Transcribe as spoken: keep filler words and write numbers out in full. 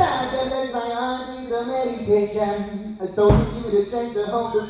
God shall bless my heart with the meditation. So he give me the strength to hold the